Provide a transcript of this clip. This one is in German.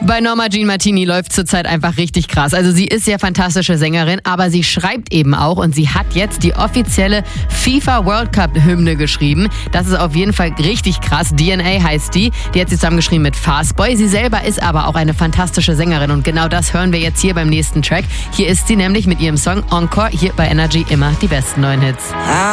Bei Norma Jean Martini läuft zurzeit einfach richtig krass. Also sie ist ja fantastische Sängerin, aber sie schreibt eben auch und sie hat jetzt die offizielle FIFA World Cup Hymne geschrieben. Das ist auf jeden Fall richtig krass. DNA heißt die. Die hat sie zusammengeschrieben mit Fastboy. Sie selber ist aber auch eine fantastische Sängerin und genau das hören wir jetzt hier beim nächsten Track. Hier ist sie nämlich mit ihrem Song Encore, hier bei Energy immer die besten neuen Hits.